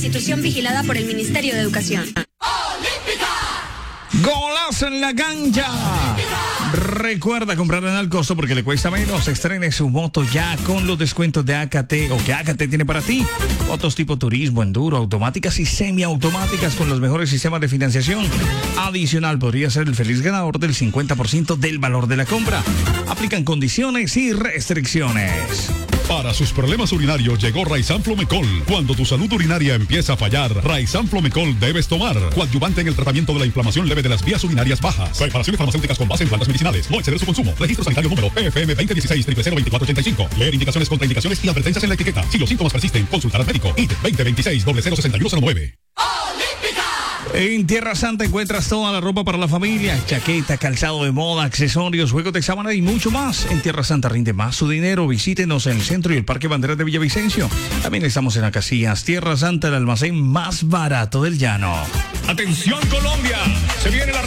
Institución vigilada por el Ministerio de Educación. ¡Golazo en la cancha! Recuerda comprar en al costo porque le cuesta menos. Estrene su moto ya con los descuentos de AKT o que AKT tiene para ti. Motos tipo turismo, enduro, automáticas y semiautomáticas con los mejores sistemas de financiación. Adicional, podría ser el feliz ganador del 50% del valor de la compra. Aplican condiciones y restricciones. Para sus problemas urinarios llegó Raizan Flomecol. Cuando tu salud urinaria empieza a fallar, Raizan Flomecol debes tomar. Coadyuvante en el tratamiento de la inflamación leve de las vías urinarias bajas. Preparaciones farmacéuticas con base en plantas medicinales. No exceder su consumo. Registro sanitario número PFM 2016-002485. Leer indicaciones, contraindicaciones y advertencias en la etiqueta. Si los síntomas persisten, consultar al médico. ID 2026-006109. En Tierra Santa encuentras toda la ropa para la familia, chaqueta, calzado de moda, accesorios, juegos de sábana y mucho más. En Tierra Santa rinde más su dinero. Visítenos en el centro y el Parque Banderas de Villavicencio. También estamos en Acacias. Tierra Santa, el almacén más barato del llano. ¡Atención, Colombia! Se viene la